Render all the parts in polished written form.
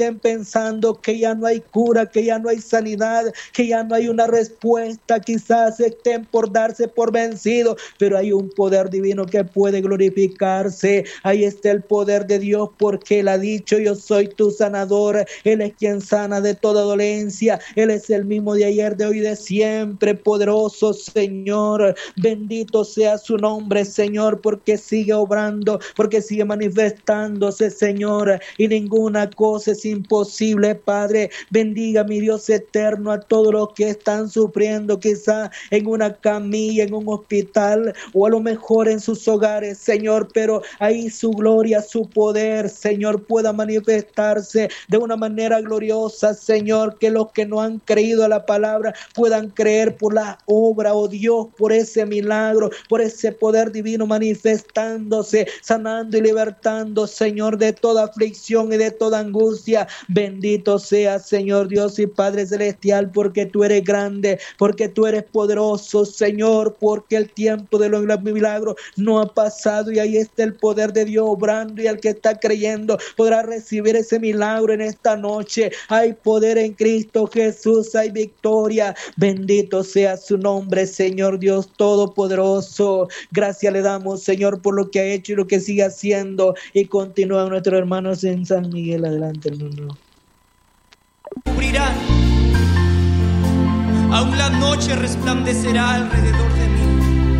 estén pensando que ya no hay cura, que ya no hay sanidad, que ya no hay una respuesta, quizás estén por darse por vencidos, pero hay un poder divino que puede glorificarse. Ahí está el poder de Dios, porque Él ha dicho: yo soy tu sanador. Él es quien sana de toda dolencia. Él es el mismo de ayer, de hoy, de siempre. Poderoso Señor, bendito sea su nombre, Señor, porque sigue obrando, porque sigue manifestándose, Señor, y ninguna cosa es imposible, Padre. Bendiga, mi Dios eterno, a todos los que están sufriendo, quizá en una camilla, en un hospital, o a lo mejor en sus hogares, Señor, pero ahí su gloria, su poder, Señor, pueda manifestarse de una manera gloriosa, Señor, que los que no han creído a la palabra puedan creer por la obra, oh Dios, por ese milagro, por ese poder divino manifestándose, sanando y libertando, Señor, de toda aflicción y de toda angustia. Bendito sea, Señor Dios y Padre celestial, porque tú eres grande, porque tú eres poderoso, Señor, porque el tiempo de los milagros no ha pasado, y ahí está el poder de Dios obrando, y el que está creyendo podrá recibir ese milagro en esta noche. Hay poder en Cristo Jesús, hay victoria. Bendito sea su nombre, Señor Dios Todopoderoso. Gracias le damos, Señor, por lo que ha hecho y lo que sigue haciendo, y continúa nuestros hermanos en San Miguel. Adelante, hermano. Cubrirán, aún la noche resplandecerá alrededor de mí.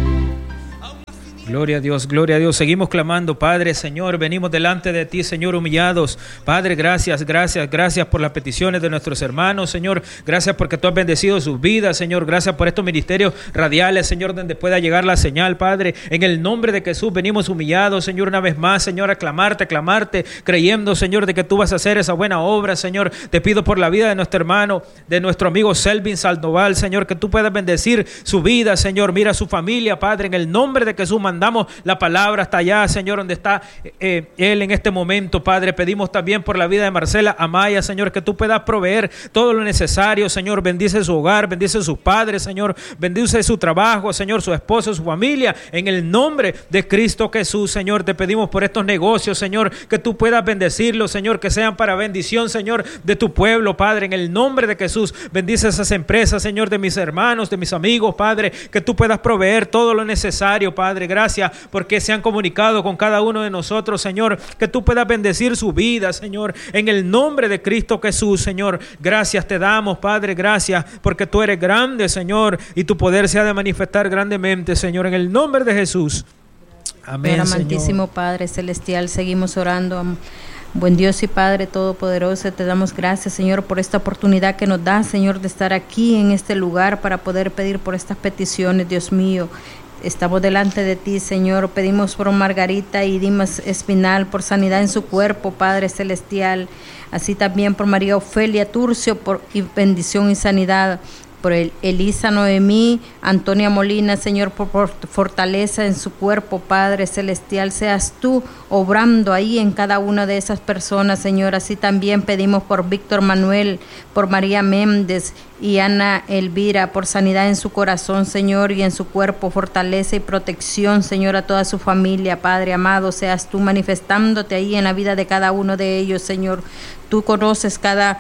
Gloria a Dios, gloria a Dios. Seguimos clamando, Padre, Señor, venimos delante de ti, Señor, humillados. Padre, gracias por las peticiones de nuestros hermanos, Señor. Gracias porque tú has bendecido sus vidas, Señor. Gracias por estos ministerios radiales, Señor, donde pueda llegar la señal, Padre. En el nombre de Jesús venimos humillados, Señor, una vez más, Señor, a clamarte, creyendo, Señor, de que tú vas a hacer esa buena obra, Señor. Te pido por la vida de nuestro hermano, de nuestro amigo Selvin Sandoval, Señor, que tú puedas bendecir su vida, Señor. Mira su familia, Padre, en el nombre de Jesús mandamos la palabra hasta allá, Señor, donde está él en este momento, Padre. Pedimos también por la vida de Marcela Amaya, Señor, que tú puedas proveer todo lo necesario, Señor. Bendice su hogar, bendice sus padres, Señor. Bendice su trabajo, Señor, su esposo, su familia. En el nombre de Cristo Jesús, Señor, te pedimos por estos negocios, Señor, que tú puedas bendecirlos, Señor, que sean para bendición, Señor, de tu pueblo, Padre. En el nombre de Jesús, bendice esas empresas, Señor, de mis hermanos, de mis amigos, Padre, que tú puedas proveer todo lo necesario, Padre. Gracias porque se han comunicado con cada uno de nosotros, Señor, que tú puedas bendecir su vida, Señor, en el nombre de Cristo Jesús, Señor. Gracias te damos, Padre, gracias porque tú eres grande, Señor, y tu poder se ha de manifestar grandemente, Señor, en el nombre de Jesús. Amén, amantísimo Padre celestial, seguimos orando. Buen Dios y Padre Todopoderoso, te damos gracias, Señor, por esta oportunidad que nos da, Señor, de estar aquí en este lugar para poder pedir por estas peticiones, Dios mío. Estamos delante de ti, Señor. Pedimos por Margarita y Dimas Espinal, por sanidad en su cuerpo, Padre celestial. Así también por María Ofelia Turcio, y bendición y sanidad. Por Elisa Noemí, Antonia Molina, Señor, por fortaleza en su cuerpo, Padre celestial. Seas tú obrando ahí en cada una de esas personas, Señor. Así también pedimos por Víctor Manuel, por María Méndez y Ana Elvira, por sanidad en su corazón, Señor, y en su cuerpo, fortaleza y protección, Señor, a toda su familia, Padre amado. Seas tú manifestándote ahí en la vida de cada uno de ellos, Señor. Tú conoces cada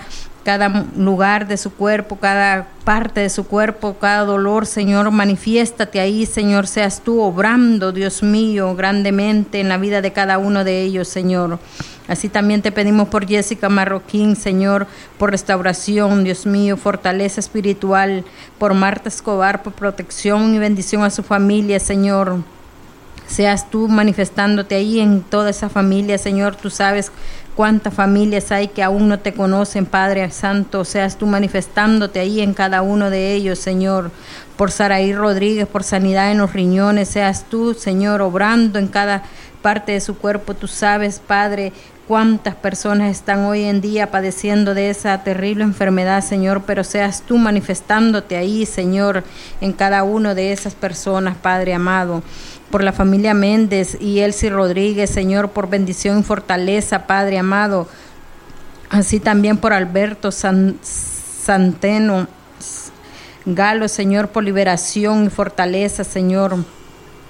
lugar de su cuerpo, cada parte de su cuerpo, cada dolor, Señor. Manifiéstate ahí, Señor. Seas tú obrando, Dios mío, grandemente en la vida de cada uno de ellos, Señor. Así también te pedimos por Jessica Marroquín, Señor, por restauración, Dios mío, fortaleza espiritual, por Marta Escobar, por protección y bendición a su familia, Señor. Seas tú manifestándote ahí en toda esa familia, Señor. Tú sabes cuántas familias hay que aún no te conocen, Padre Santo. Seas tú manifestándote ahí en cada uno de ellos, Señor. Por Saraí Rodríguez, por sanidad en los riñones. Seas tú, Señor, obrando en cada parte de su cuerpo. Tú sabes, Padre, cuántas personas están hoy en día padeciendo de esa terrible enfermedad, Señor, pero seas tú manifestándote ahí, Señor, en cada una de esas personas, Padre amado. Por la familia Méndez y Elsie Rodríguez, Señor, por bendición y fortaleza, Padre amado. Así también por Alberto Santeno Galo, Señor, por liberación y fortaleza, Señor.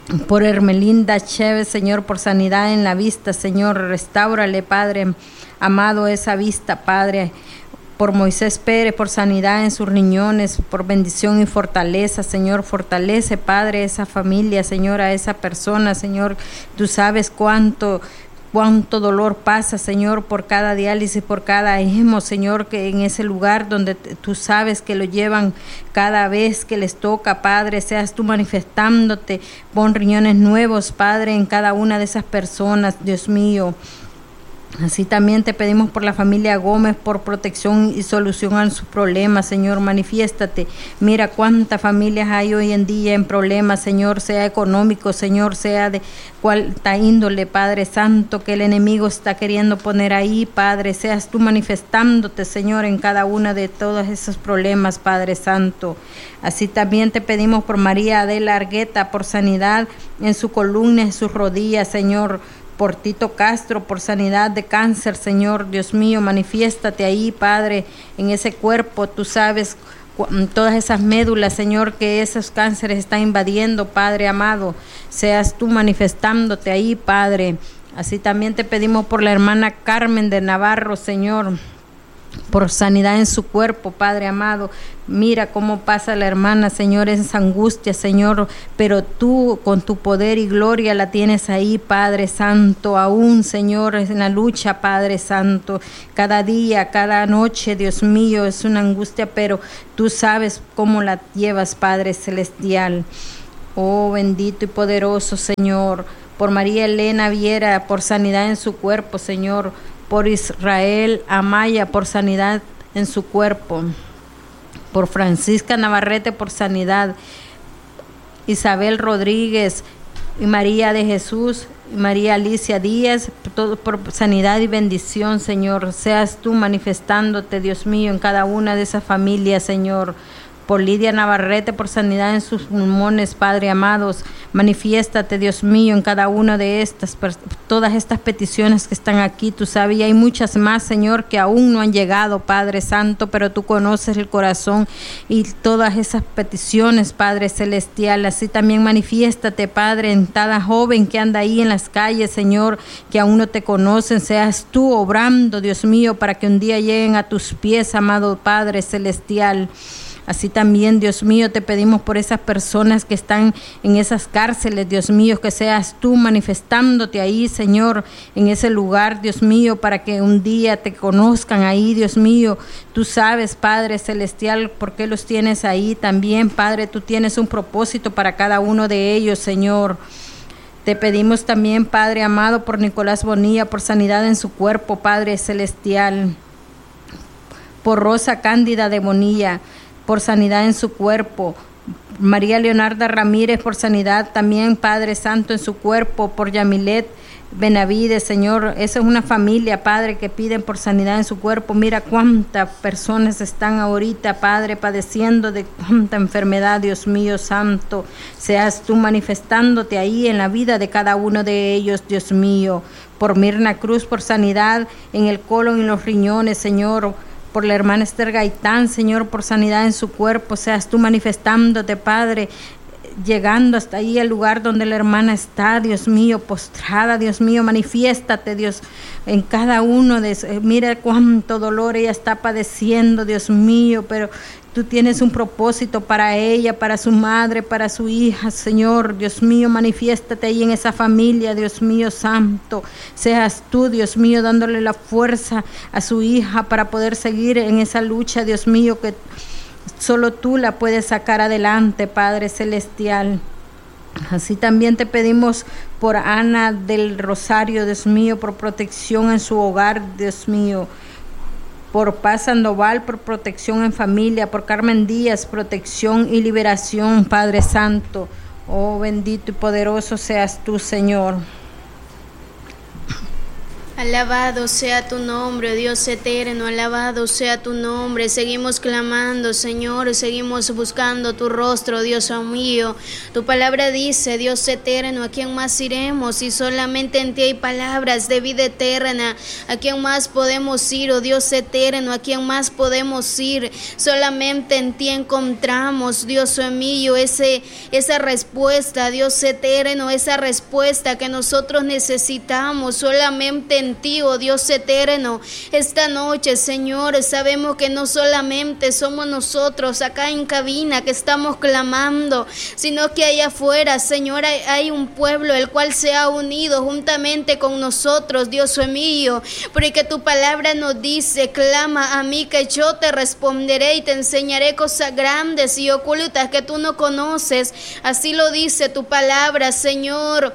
por Hermelinda Chévez, Señor, por sanidad en la vista, Señor, restáurale, Padre amado, esa vista, Padre. Por Moisés Pérez, por sanidad en sus riñones, por bendición y fortaleza, Señor, fortalece, Padre, esa familia, Señor, a esa persona, Señor, tú sabes cuánto dolor pasa, Señor, por cada diálisis, por cada hemo, Señor, que en ese lugar donde tú sabes que lo llevan cada vez que les toca, Padre, seas tú manifestándote, pon riñones nuevos, Padre, en cada una de esas personas, Dios mío. Así también te pedimos por la familia Gómez, por protección y solución a sus problemas, Señor, manifiéstate. Mira cuántas familias hay hoy en día en problemas, Señor, sea económico, Señor, sea de cualta índole, Padre Santo, que el enemigo está queriendo poner ahí, Padre, seas tú manifestándote, Señor, en cada uno de todos esos problemas, Padre Santo. Así también te pedimos por María Adela Argueta, por sanidad en su columna, en sus rodillas, Señor, por Tito Castro, por sanidad de cáncer, Señor, Dios mío, manifiéstate ahí, Padre, en ese cuerpo, tú sabes todas esas médulas, Señor, que esos cánceres están invadiendo, Padre amado, seas tú manifestándote ahí, Padre. Así también te pedimos por la hermana Carmen de Navarro, Señor, por sanidad en su cuerpo, Padre amado. Mira cómo pasa la hermana, Señor, en esa angustia, Señor, pero tú con tu poder y gloria la tienes ahí, Padre Santo, aún, Señor, en la lucha, Padre Santo, cada día, cada noche, Dios mío, es una angustia, pero tú sabes cómo la llevas, Padre Celestial. Oh, bendito y poderoso, Señor, por María Elena Viera, por sanidad en su cuerpo, Señor, por Israel Amaya, por sanidad en su cuerpo, por Francisca Navarrete, por sanidad, Isabel Rodríguez y María de Jesús, y María Alicia Díaz, todo por sanidad y bendición, Señor, seas tú manifestándote, Dios mío, en cada una de esas familias, Señor. Por Lidia Navarrete, por sanidad en sus pulmones, Padre amados, manifiéstate, Dios mío, en cada una de estas, todas estas peticiones que están aquí, tú sabes, y hay muchas más, Señor, que aún no han llegado, Padre Santo, pero tú conoces el corazón y todas esas peticiones, Padre Celestial. Así también manifiéstate, Padre, en cada joven que anda ahí en las calles, Señor, que aún no te conocen, seas tú obrando, Dios mío, para que un día lleguen a tus pies, amado Padre Celestial. Así también, Dios mío, te pedimos por esas personas que están en esas cárceles, Dios mío, que seas tú manifestándote ahí, Señor, en ese lugar, Dios mío, para que un día te conozcan ahí, Dios mío. Tú sabes, Padre Celestial, por qué los tienes ahí también, Padre, tú tienes un propósito para cada uno de ellos, Señor. Te pedimos también, Padre amado, por Nicolás Bonilla, por sanidad en su cuerpo, Padre Celestial. Por Rosa Cándida de Bonilla, por sanidad en su cuerpo. María Leonarda Ramírez, por sanidad también, Padre Santo, en su cuerpo. Por Yamilet Benavides, Señor, esa es una familia, Padre, que piden por sanidad en su cuerpo. Mira cuántas personas están ahorita, Padre, padeciendo de cuánta enfermedad, Dios mío santo. Seas tú manifestándote ahí en la vida de cada uno de ellos, Dios mío. Por Mirna Cruz, por sanidad en el colon y los riñones, Señor. Por la hermana Esther Gaitán, Señor, por sanidad en su cuerpo, seas tú manifestándote, Padre, llegando hasta ahí el lugar donde la hermana está, Dios mío, postrada, Dios mío, manifiéstate, Dios, en cada uno de mira cuánto dolor ella está padeciendo, Dios mío, pero tú tienes un propósito para ella, para su madre, para su hija, Señor, Dios mío, manifiéstate ahí en esa familia, Dios mío santo, seas tú, Dios mío, dándole la fuerza a su hija para poder seguir en esa lucha, Dios mío, que solo tú la puedes sacar adelante, Padre Celestial. Así también te pedimos por Ana del Rosario, Dios mío, por protección en su hogar, Dios mío. Por Paz Sandoval, por protección en familia. Por Carmen Díaz, protección y liberación, Padre Santo. Oh, bendito y poderoso seas tú, Señor. Alabado sea tu nombre, Dios eterno, alabado sea tu nombre. Seguimos clamando, Señor, seguimos buscando tu rostro, Dios mío. Tu palabra dice, Dios eterno, ¿a quién más iremos? Si solamente en ti hay palabras de vida eterna. ¿A quién más podemos ir, oh Dios eterno? ¿A quién más podemos ir? Solamente en ti encontramos, Dios mío, esa respuesta, Dios eterno, esa respuesta que nosotros necesitamos. Solamente en ti, oh Dios eterno. Esta noche, Señor, sabemos que no solamente somos nosotros acá en cabina que estamos clamando, sino que allá afuera, Señor, hay un pueblo el cual se ha unido juntamente con nosotros, Dios mío, porque tu palabra nos dice, clama a mí que yo te responderé y te enseñaré cosas grandes y ocultas que tú no conoces. Así lo dice tu palabra, Señor.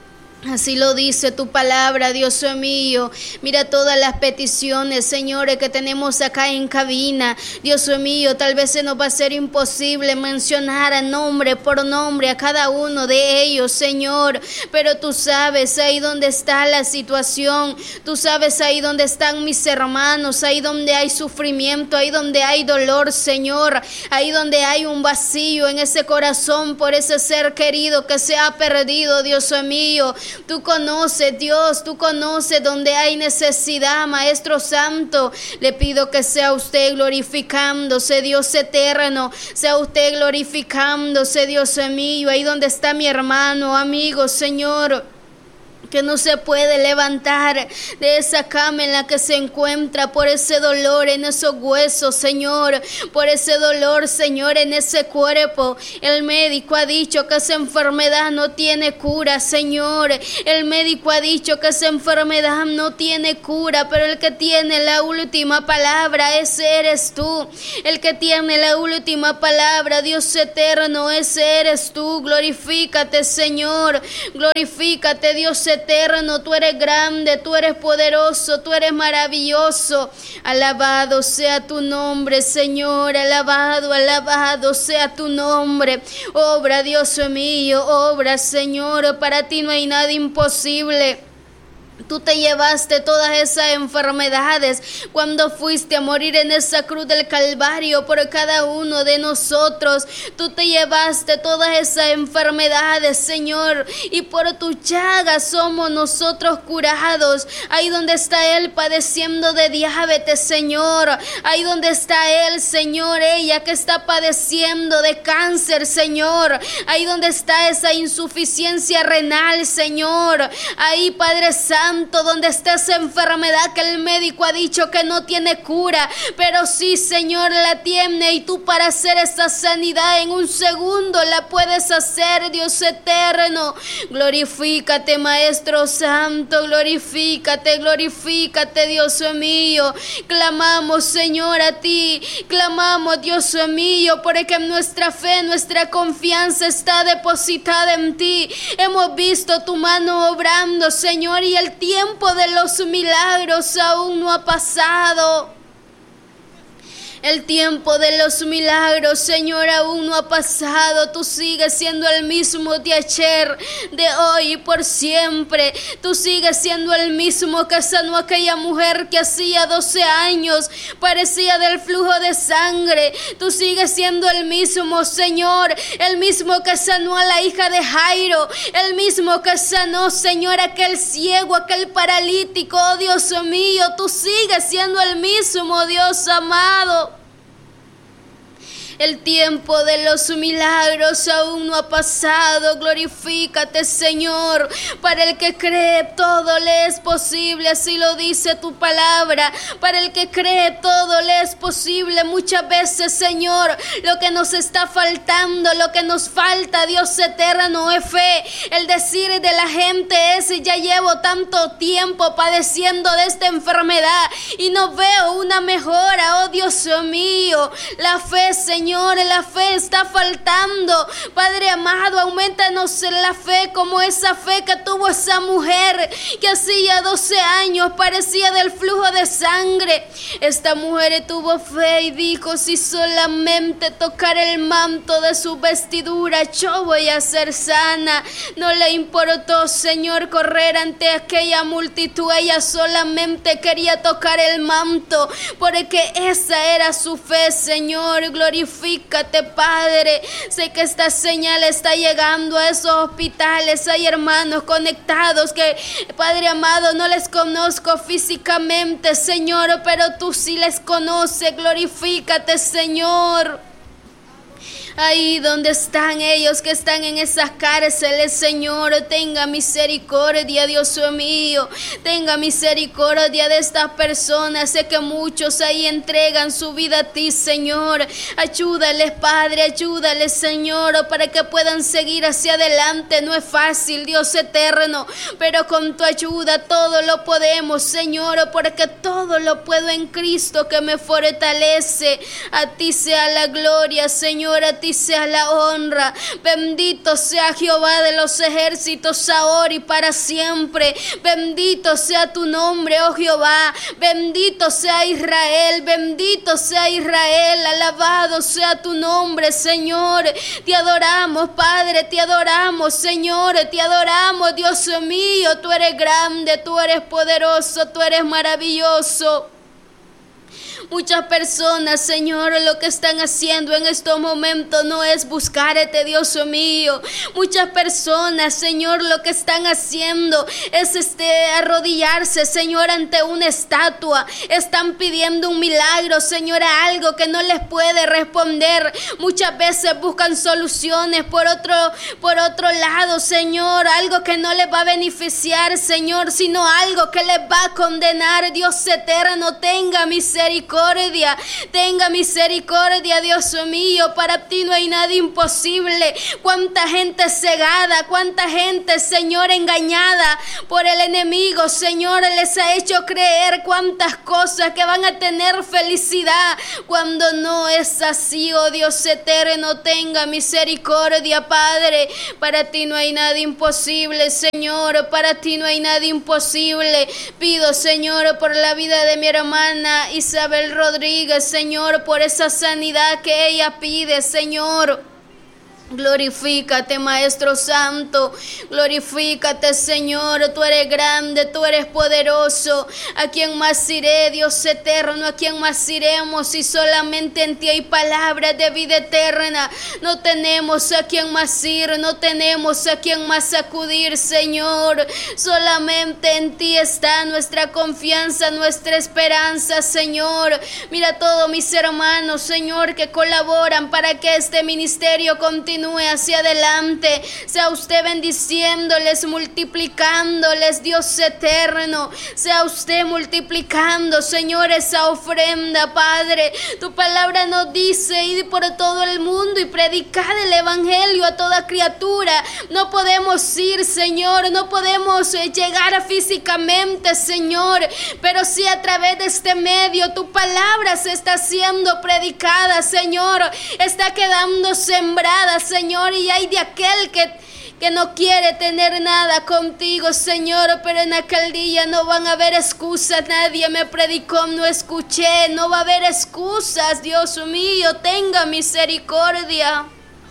Así lo dice tu palabra, Dios mío. Mira todas las peticiones, señores, que tenemos acá en cabina. Dios mío, tal vez se nos va a ser imposible mencionar a nombre por nombre a cada uno de ellos, Señor. Pero tú sabes ahí donde está la situación. Tú sabes ahí donde están mis hermanos. Ahí donde hay sufrimiento, ahí donde hay dolor, Señor. Ahí donde hay un vacío en ese corazón por ese ser querido que se ha perdido, Dios mío. Tú conoces, Dios, tú conoces donde hay necesidad, Maestro Santo. Le pido que sea usted glorificándose, Dios eterno. Sea usted glorificándose, Dios mío. Ahí donde está mi hermano, amigo, Señor, que no se puede levantar de esa cama en la que se encuentra por ese dolor en esos huesos, Señor, por ese dolor, Señor, en ese cuerpo. El médico ha dicho que esa enfermedad no tiene cura, Señor. El médico ha dicho que esa enfermedad no tiene cura, pero el que tiene la última palabra, ese eres tú. El que tiene la última palabra, Dios eterno, ese eres tú. Glorifícate, Señor. Glorifícate, Dios eterno. Tú eres grande, tú eres poderoso, tú eres maravilloso. Alabado sea tu nombre, Señor. Alabado sea tu nombre. Obra, Dios mío, obra, Señor. Para ti no hay nada imposible. Tú te llevaste todas esas enfermedades cuando fuiste a morir en esa cruz del Calvario por cada uno de nosotros. Tú te llevaste todas esas enfermedades, Señor, y por tu llaga somos nosotros curados. Ahí donde está Él padeciendo de diabetes, Señor. Ahí donde está Él, Señor, ella que está padeciendo de cáncer, Señor. Ahí donde está esa insuficiencia renal, Señor. Ahí, Padre Santo, donde está esa enfermedad que el médico ha dicho que no tiene cura, pero sí, Señor, la tiene, y tú para hacer esa sanidad en un segundo la puedes hacer, Dios eterno. Glorifícate, Maestro Santo, glorifícate, Dios mío. Clamamos, Señor, a ti, clamamos, Dios mío, porque nuestra fe, nuestra confianza está depositada en ti. Hemos visto tu mano obrando, Señor, y el tiempo de los milagros aún no ha pasado. El tiempo de los milagros, Señor, aún no ha pasado. Tú sigues siendo el mismo de ayer, de hoy y por siempre. Tú sigues siendo el mismo que sanó a aquella mujer que hacía 12 años parecía del flujo de sangre. Tú sigues siendo el mismo, Señor, el mismo que sanó a la hija de Jairo, el mismo que sanó, Señor, aquel ciego, aquel paralítico. Oh, Dios mío, tú sigues siendo el mismo, Dios amado. El tiempo de los milagros aún no ha pasado. Glorifícate, Señor. Para el que cree todo le es posible, así lo dice tu palabra. Para el que cree todo le es posible. Muchas veces, Señor, lo que nos está faltando, lo que nos falta, Dios eterno, es fe. El decir de la gente es: ya llevo tanto tiempo padeciendo de esta enfermedad y no veo una mejora. Oh Dios mío. La fe, Señor, la fe está faltando. Padre amado, aumentanos la fe como esa fe que tuvo esa mujer que hacía 12 años parecía del flujo de sangre. Esta mujer tuvo fe y dijo: si solamente tocar el manto de su vestidura, yo voy a ser sana. No le importó, Señor, correr ante aquella multitud. Ella solamente quería tocar el manto, porque esa era su fe, Señor. Glorifícate, Padre. Sé que esta señal está llegando a esos hospitales. Hay hermanos conectados que, Padre amado, no les conozco físicamente, Señor, pero tú sí les conoces. Glorifícate, Señor. Ahí donde están ellos que están en esas cárceles, Señor, tenga misericordia, Dios mío. Tenga misericordia de estas personas. Sé que muchos ahí entregan su vida a ti, Señor. Ayúdales, Padre, ayúdales, Señor, para que puedan seguir hacia adelante. No es fácil, Dios eterno, pero con tu ayuda todo lo podemos, Señor, porque todo lo puedo en Cristo que me fortalece. A ti sea la gloria, Señor, a ti sea la honra. Bendito sea Jehová de los ejércitos, ahora y para siempre. Bendito sea tu nombre, oh Jehová. Bendito sea Israel, bendito sea Israel. Alabado sea tu nombre, Señor. Te adoramos, Padre, te adoramos, Señor, te adoramos, Dios mío. Tú eres grande, tú eres poderoso, tú eres maravilloso. Muchas personas, Señor, lo que están haciendo en estos momentos no es buscarte, Dios mío. Muchas personas, Señor, lo que están haciendo es arrodillarse, Señor, ante una estatua. Están pidiendo un milagro, Señor, a algo que no les puede responder. Muchas veces buscan soluciones por otro lado, Señor, algo que no les va a beneficiar, Señor, sino algo que les va a condenar. Dios eterno, tenga misericordia. Tenga misericordia, Dios mío. Para ti no hay nada imposible. Cuánta gente cegada, cuánta gente, Señor, engañada por el enemigo, Señor, les ha hecho creer cuántas cosas que van a tener felicidad cuando no es así. Oh Dios eterno, tenga misericordia, Padre. Para ti no hay nada imposible, Señor. Para ti no hay nada imposible. Pido, Señor, por la vida de mi hermana Isabel Rodríguez, Señor, por esa sanidad que ella pide, Señor. Glorifícate, Maestro Santo, glorifícate, Señor. Tú eres grande, tú eres poderoso. ¿A quién más iré, Dios eterno? ¿A quién más iremos si solamente en ti hay palabras de vida eterna? No tenemos a quién más ir, no tenemos a quién más acudir, Señor. Solamente en ti está nuestra confianza, nuestra esperanza, Señor. Mira a todos mis hermanos, Señor, que colaboran para que este ministerio continúe hacia adelante. Sea usted bendiciéndoles, multiplicándoles, Dios eterno. Sea usted multiplicando, Señor, esa ofrenda, Padre. Tu palabra nos dice: ir por todo el mundo y predicar el evangelio a toda criatura. No podemos ir, Señor, no podemos llegar físicamente, Señor, pero sí a través de este medio tu palabra se está siendo predicada, Señor. Está quedando sembrada, Señor, y hay de aquel que no quiere tener nada contigo, Señor, pero en aquel día no van a haber excusas. Nadie me predicó, no escuché, no va a haber excusas. Dios mío, tenga misericordia.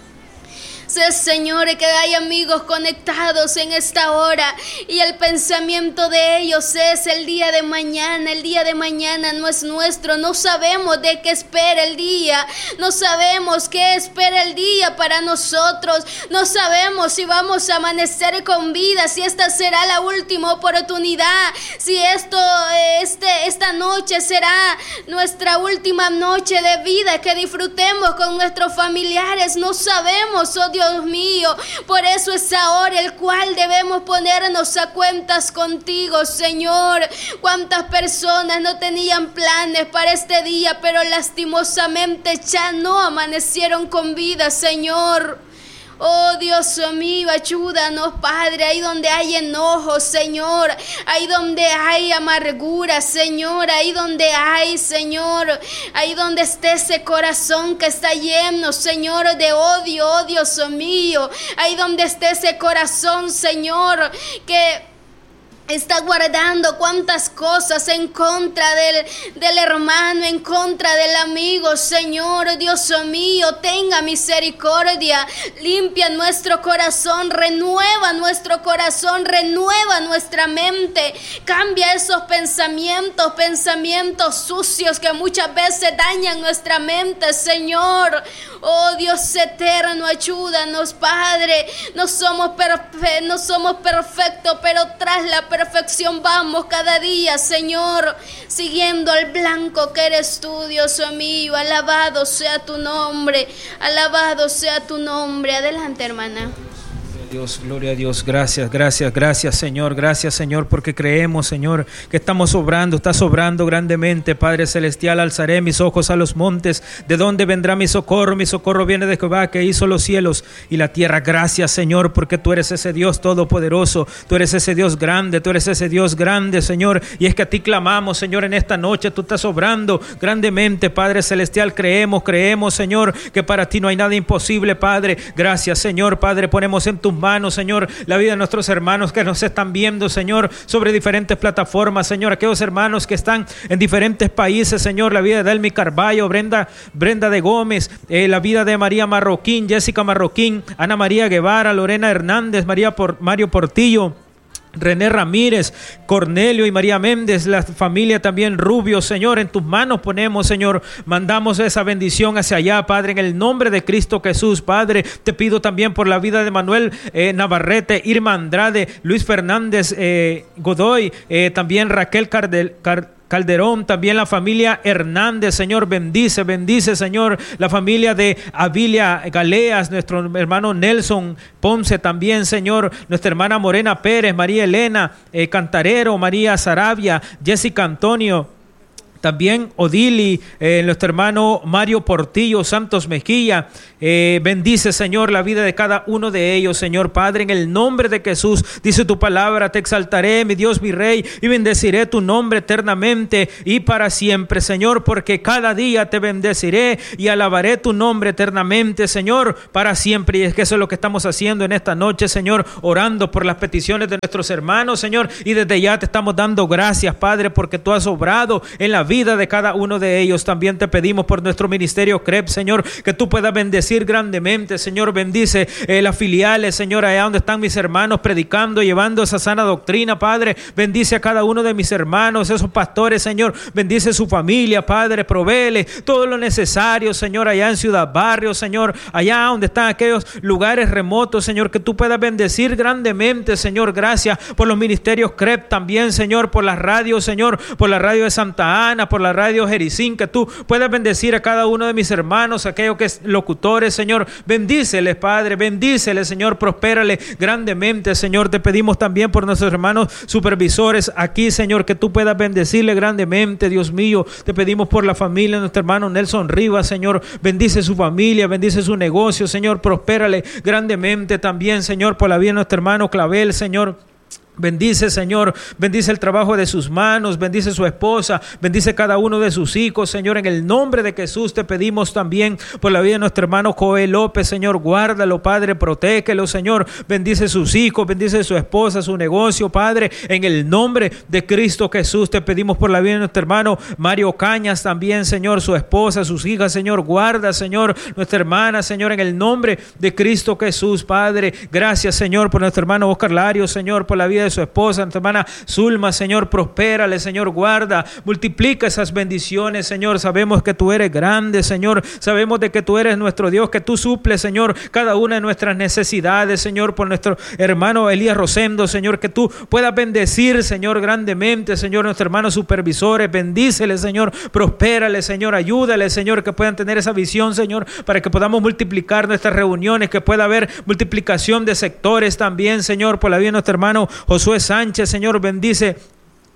Sé, Señor, que hay amigos conectados en esta hora y el pensamiento de ellos es el día de mañana. El día de mañana no es nuestro. No sabemos de qué espera el día. No sabemos qué espera el día para nosotros. No sabemos si vamos a amanecer con vida, si esta será la última oportunidad, si esta noche será nuestra última noche de vida que disfrutemos con nuestros familiares. No sabemos, oh Dios mío. Por eso es ahora el cual debemos ponernos a cuentas contigo, Señor. Cuántas personas no tenían planes para este día, pero lastimosamente ya no amanecieron con vida, Señor. Oh Dios mío, ayúdanos, Padre, ahí donde hay enojo, Señor, ahí donde hay amargura, Señor, ahí donde hay, Señor, ahí donde esté ese corazón que está lleno, Señor, de odio, oh Dios mío, ahí donde esté ese corazón, Señor, que está guardando cuantas cosas en contra del hermano, en contra del amigo. Señor, Dios mío, tenga misericordia, limpia nuestro corazón, renueva nuestro corazón, renueva nuestra mente, cambia esos pensamientos sucios que muchas veces dañan nuestra mente, Señor. Oh Dios eterno, ayúdanos, Padre. No somos perfectos, pero tras la perfección vamos cada día, Señor, siguiendo al blanco que eres tú, Dios mío. Alabado sea tu nombre, alabado sea tu nombre. Adelante, hermana. Dios, gloria a Dios, gracias Señor, porque creemos, Señor, que estamos obrando, estás obrando grandemente, Padre Celestial. Alzaré mis ojos a los montes, ¿de dónde vendrá mi socorro? Mi socorro viene de Jehová, que hizo los cielos y la tierra. Gracias, Señor, porque tú eres ese Dios todopoderoso, tú eres ese Dios grande, Señor, y es que a ti clamamos, Señor, en esta noche. Tú estás obrando grandemente, Padre Celestial. Creemos, Señor, que para ti no hay nada imposible, Padre. Gracias, Señor, Padre, ponemos en tus manos, Señor, la vida de nuestros hermanos que nos están viendo, Señor, sobre diferentes plataformas, Señor, aquellos hermanos que están en diferentes países, Señor, la vida de Delmi Carballo, Brenda de Gómez, la vida de María Marroquín, Jessica Marroquín, Ana María Guevara, Lorena Hernández, Mario Portillo, René Ramírez, Cornelio y María Méndez, la familia también Rubio, Señor, en tus manos ponemos, Señor, mandamos esa bendición hacia allá, Padre, en el nombre de Cristo Jesús. Padre, te pido también por la vida de Manuel Navarrete, Irma Andrade, Luis Fernández Godoy, también Raquel Calderón, también la familia Hernández, Señor, bendice, Señor, la familia de Avilia Galeas, nuestro hermano Nelson Ponce también, Señor, nuestra hermana Morena Pérez, María Elena Cantarero, María Sarabia, Jessica Antonio, también Odili, nuestro hermano Mario Portillo Santos Mejía. Bendice, Señor, la vida de cada uno de ellos, Señor, Padre, en el nombre de Jesús. Dice tu palabra: te exaltaré, mi Dios, mi Rey, y bendeciré tu nombre eternamente y para siempre, Señor, porque cada día te bendeciré y alabaré tu nombre eternamente, Señor, para siempre. Y es que eso es lo que estamos haciendo en esta noche, Señor, orando por las peticiones de nuestros hermanos, Señor, y desde ya te estamos dando gracias, Padre, porque tú has obrado en la vida de cada uno de ellos. También te pedimos por nuestro ministerio CREP, Señor, que tú puedas bendecir grandemente, Señor. Bendice las filiales, Señor, allá donde están mis hermanos predicando, llevando esa sana doctrina, Padre. Bendice a cada uno de mis hermanos, esos pastores, Señor. Bendice su familia, Padre. Provéele todo lo necesario, Señor, allá en Ciudad Barrio, Señor, allá donde están aquellos lugares remotos, Señor, que tú puedas bendecir grandemente, Señor. Gracias por los ministerios CREP también, Señor, por las radios, Señor, por la radio de Santa Ana, por la radio Jericín, que tú puedas bendecir a cada uno de mis hermanos, aquellos que es locutores, Señor. Bendíceles, Padre, bendíceles, Señor, prospérale grandemente, Señor. Te pedimos también por nuestros hermanos supervisores aquí, Señor, que tú puedas bendecirle grandemente, Dios mío. Te pedimos por la familia de nuestro hermano Nelson Rivas, Señor. Bendice su familia, bendice su negocio, Señor. Prospérale grandemente también, Señor, por la vida de nuestro hermano Clavel, Señor. Bendice, Señor, bendice el trabajo de sus manos, bendice su esposa, bendice cada uno de sus hijos, Señor. En el nombre de Jesús te pedimos también por la vida de nuestro hermano Joel López, Señor. Guárdalo, Padre, protégelo, Señor. Bendice sus hijos, bendice su esposa, su negocio, Padre. En el nombre de Cristo Jesús te pedimos por la vida de nuestro hermano Mario Cañas también, Señor, su esposa, sus hijas, Señor. Guarda, Señor, nuestra hermana, Señor, en el nombre de Cristo Jesús, Padre. Gracias, Señor, por nuestro hermano Oscar Lario, Señor, por la vida de su esposa, nuestra hermana Zulma, Señor. Prospérale, Señor, guarda, multiplica esas bendiciones, Señor. Sabemos que tú eres grande, Señor. Sabemos de que tú eres nuestro Dios, que tú suples, Señor, cada una de nuestras necesidades, Señor. Por nuestro hermano Elías Rosendo, Señor, que tú puedas bendecir, Señor, grandemente, Señor, nuestros hermanos supervisores. Bendícele, Señor, prospérale, Señor, ayúdale, Señor, que puedan tener esa visión, Señor, para que podamos multiplicar nuestras reuniones, que pueda haber multiplicación de sectores también, Señor. Por la vida de nuestro hermano Josué Sánchez, Señor, bendice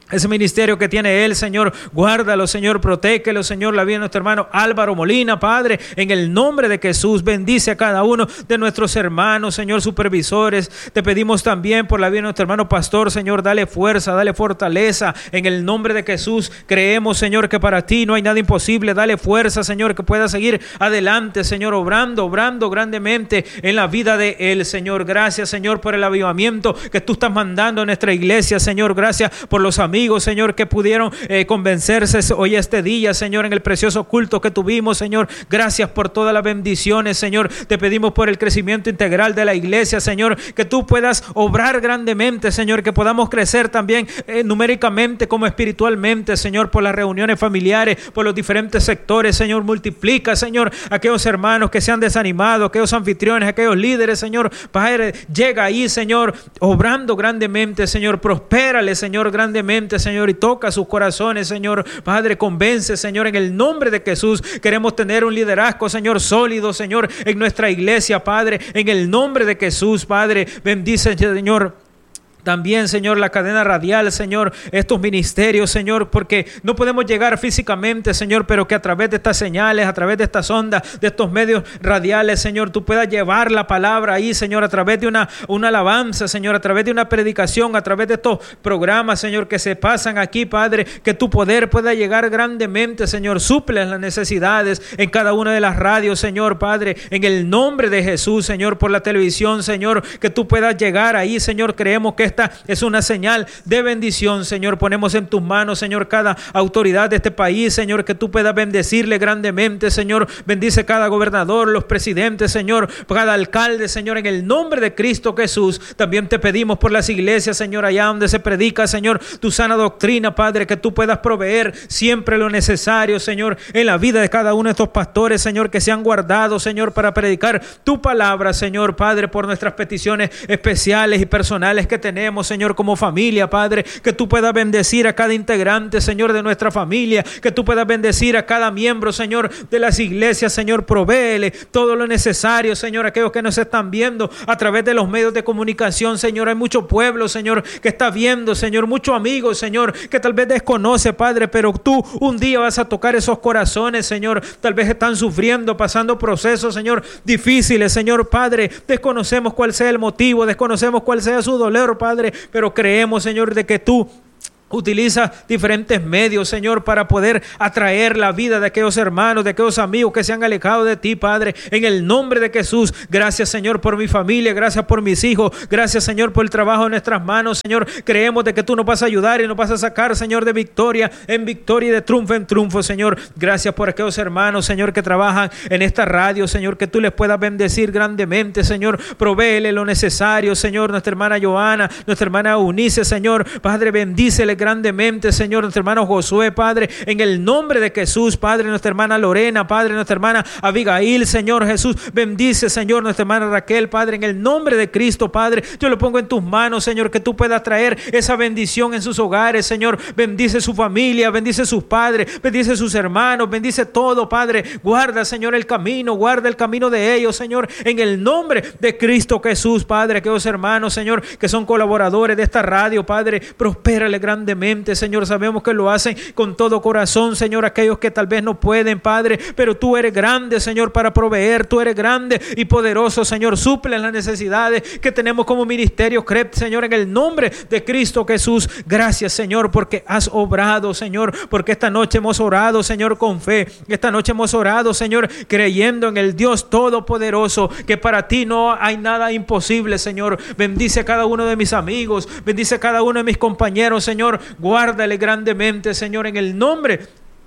ese ministerio que tiene él, Señor, guárdalo, Señor, protégelo, Señor, la vida de nuestro hermano Álvaro Molina, Padre, en el nombre de Jesús, bendice a cada uno de nuestros hermanos, Señor, supervisores. Te pedimos también por la vida de nuestro hermano pastor, Señor, dale fuerza, dale fortaleza, en el nombre de Jesús. Creemos, Señor, que para ti no hay nada imposible. Dale fuerza, Señor, que pueda seguir adelante, Señor, obrando grandemente en la vida de él, Señor. Gracias, Señor, por el avivamiento que tú estás mandando a nuestra iglesia, Señor. Gracias por los amigos, Señor, que pudieron convencerse hoy este día, Señor, en el precioso culto que tuvimos, Señor. Gracias por todas las bendiciones, Señor. Te pedimos por el crecimiento integral de la iglesia, Señor, que tú puedas obrar grandemente, Señor, que podamos crecer también numéricamente como espiritualmente, Señor, por las reuniones familiares, por los diferentes sectores, Señor. Multiplica, Señor, aquellos hermanos que se han desanimado, aquellos anfitriones, aquellos líderes, Señor. Padre, llega ahí, Señor, obrando grandemente, Señor. Prospérale, Señor, grandemente, Señor, y toca sus corazones, Señor. Padre, convence, Señor, en el nombre de Jesús. Queremos tener un liderazgo, Señor, sólido, Señor, en nuestra iglesia, Padre, en el nombre de Jesús, Padre. Bendice, Señor, también, Señor, la cadena radial, Señor, estos ministerios, Señor, porque no podemos llegar físicamente, Señor, pero que a través de estas señales, a través de estas ondas, de estos medios radiales, Señor, tú puedas llevar la palabra ahí, Señor, a través de una alabanza, Señor, a través de una predicación, a través de estos programas, Señor, que se pasan aquí, Padre, que tu poder pueda llegar grandemente, Señor. Suple las necesidades en cada una de las radios, Señor, Padre, en el nombre de Jesús, Señor, por la televisión, Señor, que tú puedas llegar ahí, Señor. Creemos que esta es una señal de bendición, Señor. Ponemos en tus manos, Señor, cada autoridad de este país, Señor, que tú puedas bendecirle grandemente, Señor. Bendice cada gobernador, los presidentes, Señor, cada alcalde, Señor, en el nombre de Cristo Jesús. También te pedimos por las iglesias, Señor, allá donde se predica, Señor, tu sana doctrina, Padre, que tú puedas proveer siempre lo necesario, Señor, en la vida de cada uno de estos pastores, Señor, que se han guardado, Señor, para predicar tu palabra, Señor, Padre, por nuestras peticiones especiales y personales que tenemos, Señor, como familia, Padre, que tú puedas bendecir a cada integrante, Señor, de nuestra familia, que tú puedas bendecir a cada miembro, Señor, de las iglesias, Señor. Provéele todo lo necesario, Señor, aquellos que nos están viendo a través de los medios de comunicación, Señor. Hay mucho pueblo, Señor, que está viendo, Señor, muchos amigos, Señor, que tal vez desconoce, Padre, pero tú un día vas a tocar esos corazones, Señor. Tal vez están sufriendo, pasando procesos, Señor, difíciles, Señor, Padre. Desconocemos cuál sea el motivo, desconocemos cuál sea su dolor, Padre, pero creemos, Señor, de que tú utiliza diferentes medios, Señor, para poder atraer la vida de aquellos hermanos, de aquellos amigos que se han alejado de ti, Padre, en el nombre de Jesús. Gracias, Señor, por mi familia, gracias por mis hijos, gracias, Señor, por el trabajo en nuestras manos, Señor. Creemos de que tú nos vas a ayudar y nos vas a sacar, Señor, de victoria en victoria y de triunfo en triunfo, Señor. Gracias por aquellos hermanos, Señor, que trabajan en esta radio, Señor, que tú les puedas bendecir grandemente, Señor. Provéele lo necesario, Señor. Nuestra hermana Joana, nuestra hermana Eunice, Señor, Padre, bendícele grandemente, Señor. Nuestro hermano Josué, Padre, en el nombre de Jesús, Padre. Nuestra hermana Lorena, Padre. Nuestra hermana Abigail, Señor Jesús. Bendice, Señor, nuestra hermana Raquel, Padre, en el nombre de Cristo, Padre. Yo lo pongo en tus manos, Señor, que tú puedas traer esa bendición en sus hogares, Señor. Bendice su familia, bendice sus padres, bendice sus hermanos, bendice todo, Padre. Guarda, Señor, el camino, guarda el camino de ellos, Señor, en el nombre de Cristo Jesús, Padre. Aquellos hermanos, Señor, que son colaboradores de esta radio, Padre, prospérale grandemente, Señor. Sabemos que lo hacen con todo corazón, Señor. Aquellos que tal vez no pueden, Padre, pero tú eres grande, Señor, para proveer. Tú eres grande y poderoso, Señor. Suple las necesidades que tenemos como ministerio CREP, Señor, en el nombre de Cristo Jesús. Gracias, Señor, porque has obrado, Señor, porque esta noche hemos orado, Señor, con fe. Esta noche hemos orado, Señor, creyendo en el Dios Todopoderoso, que para ti no hay nada imposible, Señor. Bendice a cada uno de mis amigos, bendice a cada uno de mis compañeros, Señor. Guárdale grandemente, Señor, en el nombre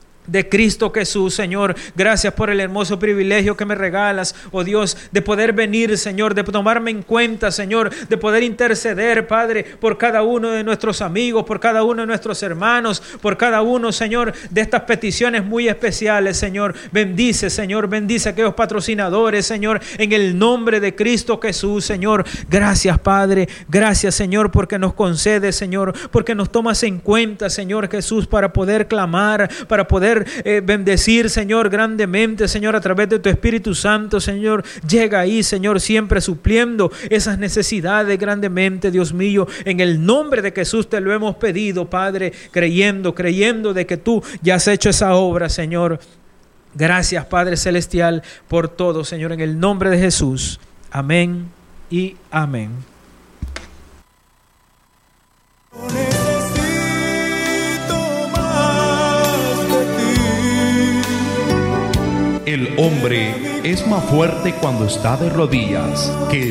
de Cristo Jesús, Señor. Gracias por el hermoso privilegio que me regalas, oh Dios, de poder venir, Señor, de tomarme en cuenta, Señor, de poder interceder, Padre, por cada uno de nuestros amigos, por cada uno de nuestros hermanos, por cada uno, Señor, de estas peticiones muy especiales, Señor. Bendice, Señor, bendice a aquellos patrocinadores, Señor, en el nombre de Cristo Jesús, Señor. Gracias, Padre. Gracias, Señor, porque nos concedes, Señor, porque nos tomas en cuenta, Señor Jesús, para poder clamar, para poder, poder bendecir, Señor, grandemente, Señor, a través de tu Espíritu Santo, Señor. Llega ahí, Señor, siempre supliendo esas necesidades grandemente, Dios mío. En el nombre de Jesús te lo hemos pedido, Padre, creyendo de que tú ya has hecho esa obra, Señor. Gracias, Padre Celestial, por todo, Señor, en el nombre de Jesús. Amén y amén. El hombre es más fuerte cuando está de rodillas que